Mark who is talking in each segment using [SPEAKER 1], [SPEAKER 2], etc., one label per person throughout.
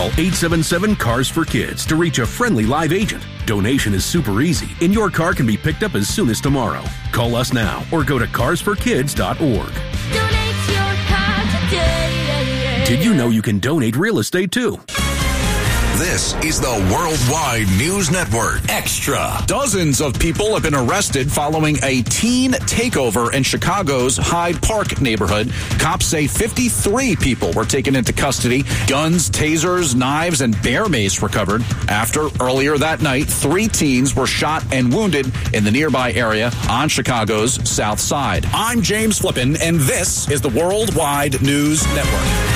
[SPEAKER 1] Call 877-CARS-FOR-KIDS to reach a friendly live agent. Donation is super easy, and your car can be picked up as soon as tomorrow. Call us now or go to carsforkids.org.
[SPEAKER 2] Donate your car today.
[SPEAKER 1] Did you know you can donate real estate too?
[SPEAKER 3] This is the Worldwide News Network.
[SPEAKER 4] Extra. Dozens of people have been arrested following a teen takeover in Chicago's Hyde Park neighborhood. Cops say 53 people were taken into custody. Guns, tasers, knives, and bear mace recovered. After earlier that night, 3 teens were shot and wounded in the nearby area on Chicago's South Side. I'm James Flippin, and this is the Worldwide News Network.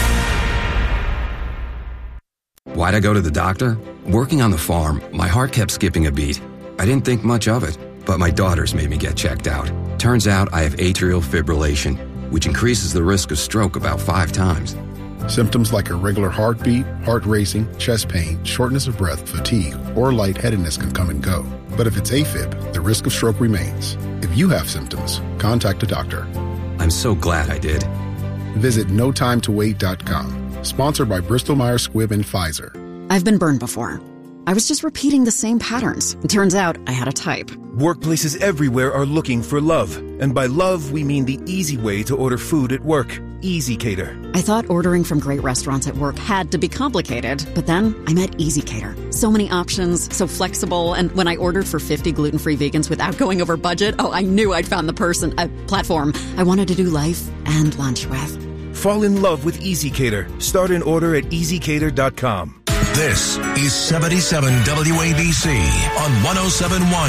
[SPEAKER 5] Why'd I go to the doctor? Working on the farm, my heart kept skipping a beat. I didn't think much of it, but my daughters made me get checked out. Turns out I have atrial fibrillation, which increases the risk of stroke about 5 times.
[SPEAKER 6] Symptoms like irregular heartbeat, heart racing, chest pain, shortness of breath, fatigue, or lightheadedness can come and go. But if it's AFib, the risk of stroke remains. If you have symptoms, contact a doctor.
[SPEAKER 5] I'm so glad I did.
[SPEAKER 6] Visit notimetowait.com. Sponsored by Bristol-Myers Squibb and Pfizer.
[SPEAKER 7] I've been burned before. I was just repeating the same patterns. It turns out I had a type.
[SPEAKER 8] Workplaces everywhere are looking for love. And by love, we mean the easy way to order food at work. EasyCater.
[SPEAKER 7] I thought ordering from great restaurants at work had to be complicated. But then I met EasyCater. So many options, so flexible. And when I ordered for 50 gluten-free vegans without going over budget, I knew I'd found the platform I wanted to do life and lunch with.
[SPEAKER 8] Fall in love with EasyCater. Start an order at easycater.com.
[SPEAKER 3] This is 77 WABC on 107.1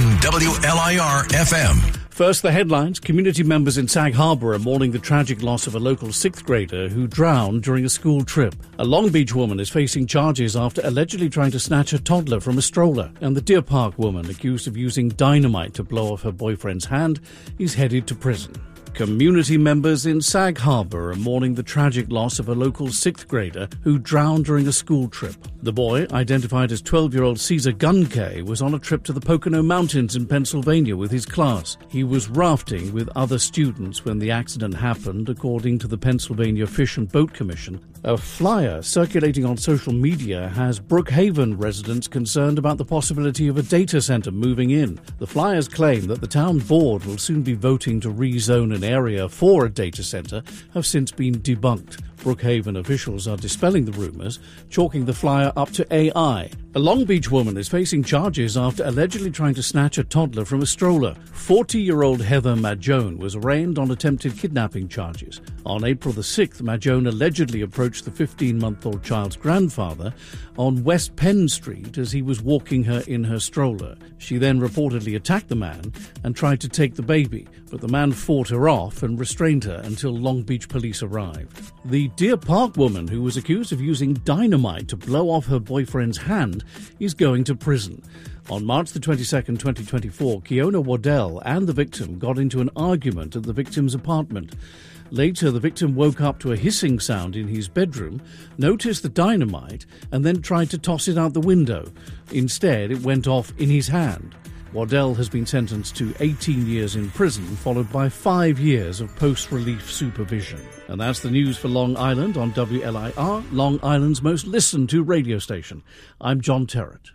[SPEAKER 3] WLIR FM.
[SPEAKER 9] First, the headlines. Community members in Sag Harbor are mourning the tragic loss of a local 6th grader who drowned during a school trip. A Long Beach woman is facing charges after allegedly trying to snatch a toddler from a stroller. And the Deer Park woman, accused of using dynamite to blow off her boyfriend's hand, is headed to prison. Community members in Sag Harbor are mourning the tragic loss of a local 6th grader who drowned during a school trip. The boy, identified as 12-year-old Caesar Gunkay, was on a trip to the Pocono Mountains in Pennsylvania with his class. He was rafting with other students when the accident happened, according to the Pennsylvania Fish and Boat Commission. A flyer circulating on social media has Brookhaven residents concerned about the possibility of a data center moving in. The flyers claim that the town board will soon be voting to rezone an area for a data center have since been debunked. Brookhaven officials are dispelling the rumors, chalking the flyer up to AI. A Long Beach woman is facing charges after allegedly trying to snatch a toddler from a stroller. 40-year-old Heather Madjone was arraigned on attempted kidnapping charges. On April the 6th, Madjone allegedly approached the 15-month-old child's grandfather on West Penn Street as he was walking her in her stroller. She then reportedly attacked the man and tried to take the baby, but the man fought her off and restrained her until Long Beach police arrived. The Deer Park woman, who was accused of using dynamite to blow off her boyfriend's hand, is going to prison. On March the 22nd, 2024, Kiona Waddell and the victim got into an argument at the victim's apartment. Later, the victim woke up to a hissing sound in his bedroom, noticed the dynamite, and then tried to toss it out the window. Instead, it went off in his hand. Waddell has been sentenced to 18 years in prison, followed by 5 years of post-relief supervision. And that's the news for Long Island on WLIR, Long Island's most listened to radio station. I'm John Terrett.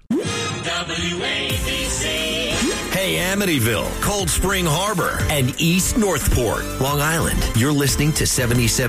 [SPEAKER 3] WABC. Hey, Amityville, Cold Spring Harbor, and East Northport, Long Island. You're listening to 77